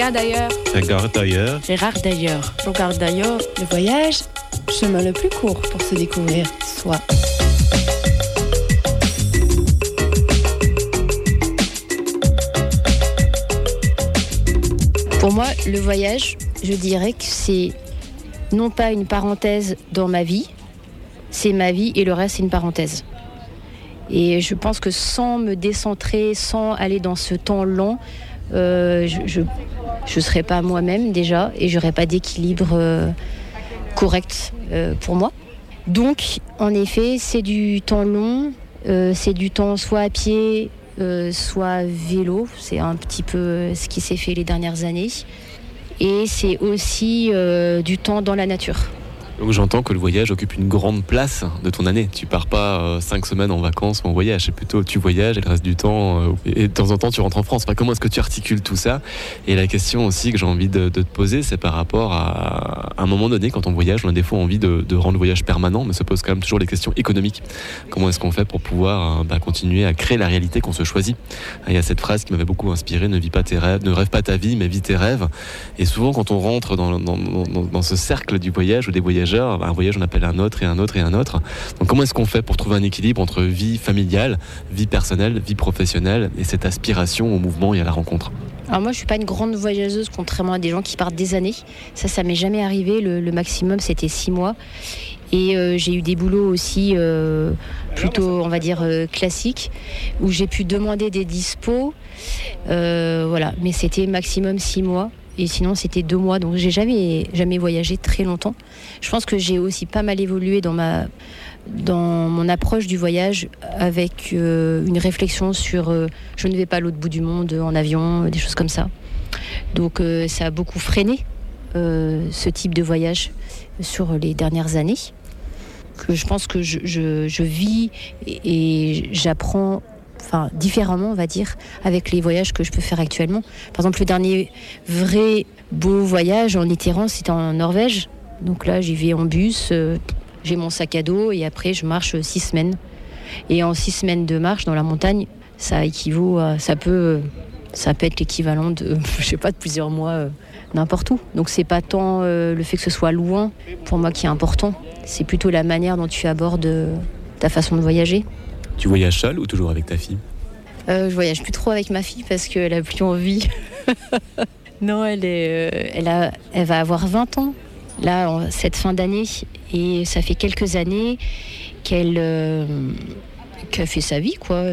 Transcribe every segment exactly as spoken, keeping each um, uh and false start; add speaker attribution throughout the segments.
Speaker 1: Regarde d'ailleurs.
Speaker 2: Regarde d'ailleurs.
Speaker 1: Gérard d'ailleurs.
Speaker 3: Regarde d'ailleurs.
Speaker 1: Le voyage, chemin le plus court pour se découvrir soi.
Speaker 3: Pour moi, le voyage, je dirais que c'est non pas une parenthèse dans ma vie, c'est ma vie et le reste, c'est une parenthèse. Et je pense que sans me décentrer, sans aller dans ce temps lent, euh, je ne serais pas moi-même déjà et je n'aurais pas d'équilibre euh, correct euh, pour moi. Donc, en effet, c'est du temps long, euh, c'est du temps soit à pied, euh, soit vélo. C'est un petit peu ce qui s'est fait les dernières années. Et c'est aussi euh, du temps dans la nature.
Speaker 2: Donc j'entends que le voyage occupe une grande place de ton année. Tu pars pas euh, cinq semaines en vacances ou en voyage, c'est plutôt tu voyages et le reste du temps, euh, et de temps en temps tu rentres en France. Enfin, comment est-ce que tu articules tout ça ? Et la question aussi que j'ai envie de, de te poser, c'est par rapport à, à un moment donné, quand on voyage, on a des fois envie de, de rendre le voyage permanent, mais se pose quand même toujours les questions économiques. Comment est-ce qu'on fait pour pouvoir euh, bah, continuer à créer la réalité qu'on se choisit ? Il y a cette phrase qui m'avait beaucoup inspiré, ne vis pas tes rêves, ne rêve pas ta vie, mais vis tes rêves. Et souvent quand on rentre dans, dans, dans, dans ce cercle du voyage ou des voyageurs, un voyage on appelle un autre et un autre et un autre. Donc comment est-ce qu'on fait pour trouver un équilibre entre vie familiale, vie personnelle, vie professionnelle et cette aspiration au mouvement et à la rencontre ?
Speaker 3: Alors moi je suis pas une grande voyageuse contrairement à des gens qui partent des années. Ça, ça m'est jamais arrivé. Le, le maximum c'était six mois. Et euh, j'ai eu des boulots aussi euh, plutôt on va dire euh, classiques où j'ai pu demander des dispos. Euh, voilà, mais c'était maximum six mois. Et sinon, c'était deux mois, donc j'ai jamais, jamais voyagé très longtemps. Je pense que j'ai aussi pas mal évolué dans, ma, dans mon approche du voyage avec euh, une réflexion sur euh, je ne vais pas à l'autre bout du monde en avion, des choses comme ça. Donc euh, ça a beaucoup freiné euh, ce type de voyage sur les dernières années. Que je pense que je, je, je vis et, et j'apprends Enfin, différemment, on va dire, avec les voyages que je peux faire actuellement. Par exemple, le dernier vrai beau voyage en itinérance, c'était en Norvège. Donc là, j'y vais en bus, euh, j'ai mon sac à dos et après, je marche six semaines. Et en six semaines de marche dans la montagne, ça équivaut à, ça peut, ça peut être l'équivalent de, je sais pas, de plusieurs mois, euh, n'importe où. Donc c'est pas tant euh, le fait que ce soit loin pour moi qui est important, c'est plutôt la manière dont tu abordes euh, ta façon de voyager.
Speaker 2: Tu voyages seule ou toujours avec ta fille ?
Speaker 3: euh, Je voyage plus trop avec ma fille parce qu'elle a plus envie. Non, elle, est, euh, elle, a, elle va avoir vingt ans, là, en, cette fin d'année. Et ça fait quelques années qu'elle, euh, qu'elle fait sa vie, quoi.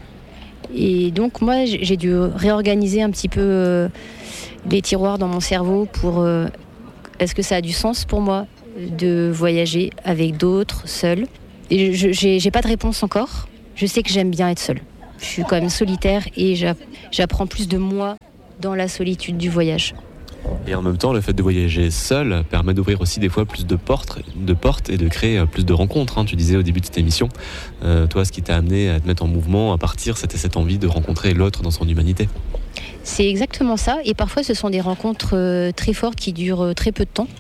Speaker 3: Et donc, moi, j'ai dû réorganiser un petit peu euh, les tiroirs dans mon cerveau pour... Euh, est-ce que ça a du sens pour moi de voyager avec d'autres, seule ? Et je j'ai, j'ai pas de réponse encore. Je sais que j'aime bien être seule. Je suis quand même solitaire et j'apprends plus de moi dans la solitude du voyage.
Speaker 2: Et en même temps, le fait de voyager seul permet d'ouvrir aussi des fois plus de portes, de portes et de créer plus de rencontres. Hein. Tu disais au début de cette émission, euh, toi, ce qui t'a amené à te mettre en mouvement, à partir, c'était cette envie de rencontrer l'autre dans son humanité.
Speaker 3: C'est exactement ça. Et parfois, ce sont des rencontres euh, très fortes qui durent très peu de temps.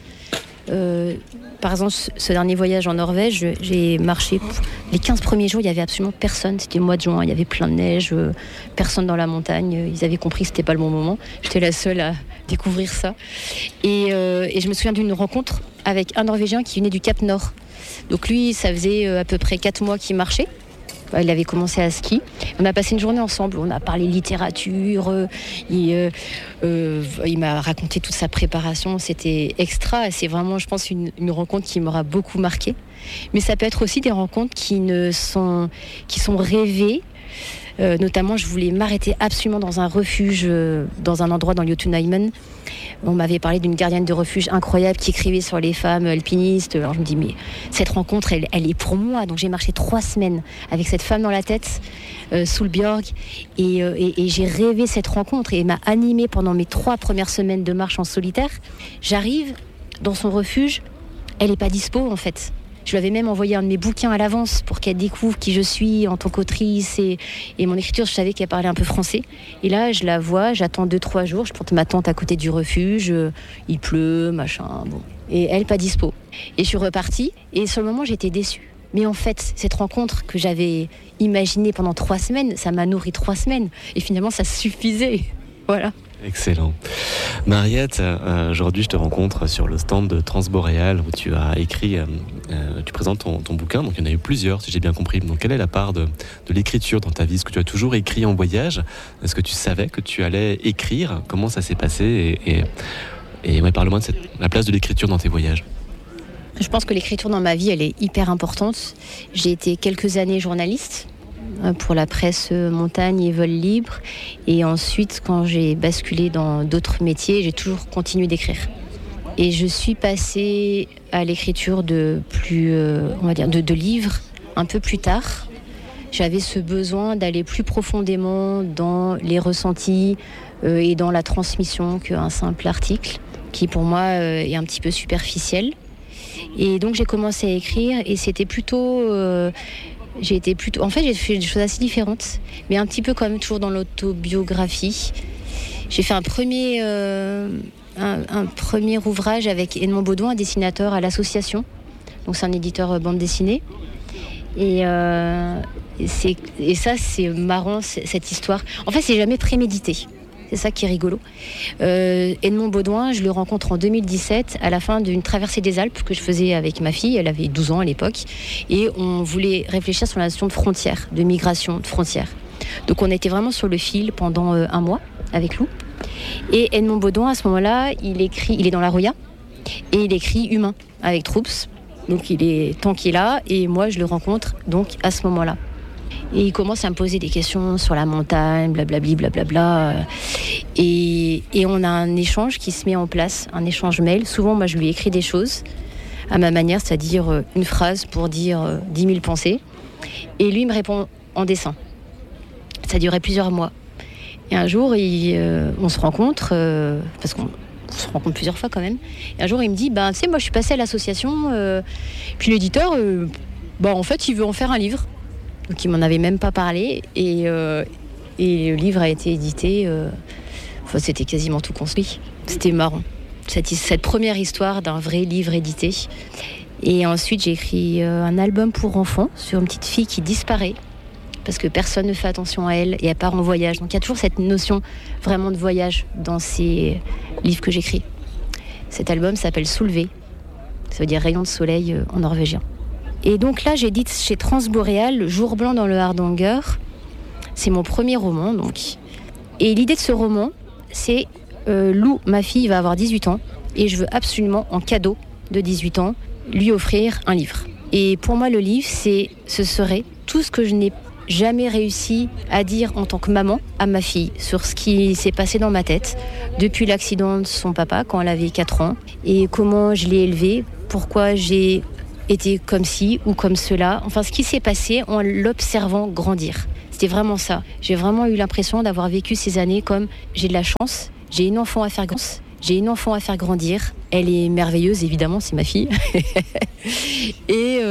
Speaker 3: Euh, par exemple, ce dernier voyage en Norvège, j'ai marché les quinze premiers jours, il n'y avait absolument personne. C'était le mois de juin, il y avait plein de neige, euh, personne dans la montagne. Ils avaient compris que c'était pas le bon moment. J'étais la seule à découvrir ça. Et, euh, et je me souviens d'une rencontre avec un Norvégien qui venait du Cap Nord. Donc lui, ça faisait euh, à peu près quatre mois qu'il marchait. Il avait commencé à ski. On a passé une journée ensemble. On a parlé littérature. Euh, il, euh, euh, il m'a raconté toute sa préparation. C'était extra. C'est vraiment, je pense, une, une rencontre qui m'aura beaucoup marquée. Mais ça peut être aussi des rencontres qui, ne sont, qui sont rêvées. Euh, notamment, je voulais m'arrêter absolument dans un refuge, euh, dans un endroit dans Jotunheimen. On m'avait parlé d'une gardienne de refuge incroyable qui écrivait sur les femmes alpinistes. Alors je me dis, mais cette rencontre, elle, elle est pour moi. Donc j'ai marché trois semaines avec cette femme dans la tête, euh, sous le Björg. Et, euh, et, et j'ai rêvé cette rencontre et elle m'a animée pendant mes trois premières semaines de marche en solitaire. J'arrive dans son refuge, elle n'est pas dispo en fait. Je lui avais même envoyé un de mes bouquins à l'avance pour qu'elle découvre qui je suis en tant qu'autrice et, et mon écriture, je savais qu'elle parlait un peu français. Et là, je la vois, j'attends deux, trois jours, je porte ma tente à côté du refuge, euh, il pleut, machin, bon. Et elle, pas dispo. Et je suis repartie, et sur le moment, j'étais déçue. Mais en fait, cette rencontre que j'avais imaginée pendant trois semaines, ça m'a nourri trois semaines. Et finalement, ça suffisait. Voilà.
Speaker 2: Excellent. Mariette, euh, aujourd'hui je te rencontre sur le stand de Transboréal où tu as écrit, euh, euh, tu présentes ton, ton bouquin, donc il y en a eu plusieurs si j'ai bien compris. Donc quelle est la part de, de l'écriture dans ta vie? Est-ce que tu as toujours écrit en voyage? Est-ce que tu savais que tu allais écrire? Comment ça s'est passé? Et, et, et ouais, parle-moi de cette, la place de l'écriture dans tes voyages.
Speaker 3: Je pense que l'écriture dans ma vie, elle est hyper importante. J'ai été quelques années journaliste pour la presse montagne et vol libre. Et ensuite, quand j'ai basculé dans d'autres métiers, j'ai toujours continué d'écrire. Et je suis passée à l'écriture de plus, euh, on va dire, de, de livres un peu plus tard. J'avais ce besoin d'aller plus profondément dans les ressentis euh, et dans la transmission qu'un simple article, qui pour moi euh, est un petit peu superficiel. Et donc j'ai commencé à écrire et c'était plutôt... Euh, J'ai été plutôt... En fait, j'ai fait des choses assez différentes, mais un petit peu comme toujours dans l'autobiographie. J'ai fait un premier, euh, un, un premier ouvrage avec Edmond Baudouin, un dessinateur à l'Association. Donc c'est un éditeur bande dessinée. Et, euh, c'est, et ça, c'est marrant, c'est, cette histoire. En fait, c'est jamais prémédité. C'est ça qui est rigolo. Euh, Edmond Baudouin, je le rencontre en deux mille dix-sept à la fin d'une traversée des Alpes que je faisais avec ma fille. Elle avait douze ans à l'époque. Et on voulait réfléchir sur la notion de frontière, de migration, de frontière. Donc on était vraiment sur le fil pendant euh, un mois avec Lou. Et Edmond Baudouin, à ce moment-là, il écrit, il est dans la Roya et il écrit Humain avec Troops. Donc il est tant qu'il est là et moi je le rencontre donc à ce moment-là. Et il commence à me poser des questions sur la montagne, blablabli, blablabla. Et, et on a un échange qui se met en place, un échange mail. Souvent, moi, je lui écris des choses à ma manière, c'est-à-dire une phrase pour dire dix mille pensées. Et lui, il me répond en dessin. Ça durait plusieurs mois. Et un jour, il, euh, on se rencontre, euh, parce qu'on on se rencontre plusieurs fois quand même. Et un jour, il me dit, ben, tu sais, moi, je suis passée à l'association, euh, puis l'éditeur, euh, ben, en fait, il veut en faire un livre. Donc il m'en avait même pas parlé et, euh, et le livre a été édité, euh, enfin, c'était quasiment tout construit. C'était marrant, cette, cette première histoire d'un vrai livre édité. Et ensuite j'ai écrit euh, un album pour enfants sur une petite fille qui disparaît parce que personne ne fait attention à elle et elle part en voyage. Donc il y a toujours cette notion vraiment de voyage dans ces livres que j'écris. Cet album s'appelle Soulevé, ça veut dire rayon de soleil euh, en norvégien. Et donc là, j'édite chez Transboréal, Jour blanc dans le Hardanger. C'est mon premier roman, donc. Et l'idée de ce roman, c'est euh, Lou, ma fille, va avoir dix-huit ans, et je veux absolument, en cadeau de dix-huit ans, lui offrir un livre. Et pour moi, le livre, c'est, ce serait tout ce que je n'ai jamais réussi à dire en tant que maman à ma fille sur ce qui s'est passé dans ma tête depuis l'accident de son papa quand elle avait quatre ans, et comment je l'ai élevée, pourquoi j'ai était comme ci ou comme cela. Enfin, ce qui s'est passé en l'observant grandir. C'était vraiment ça. J'ai vraiment eu l'impression d'avoir vécu ces années comme j'ai de la chance, j'ai une enfant à faire grandir. J'ai une enfant à faire grandir. Elle est merveilleuse, évidemment, c'est ma fille. Et euh,